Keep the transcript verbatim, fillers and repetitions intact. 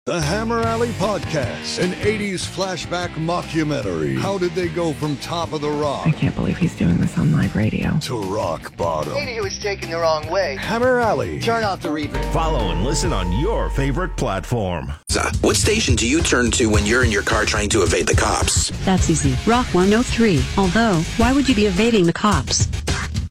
The Hammer Alley Podcast, an eighties flashback mockumentary. How did they go from Top of the Rock? I can't believe he's doing this on live radio. To rock bottom. Maybe he was taken the wrong way. Hammer Alley. Turn off the reverb. Follow and listen on your favorite platform. What station do you turn to when you're in your car trying to evade the cops? That's easy. Rock one oh three. Although, why would you be evading the cops?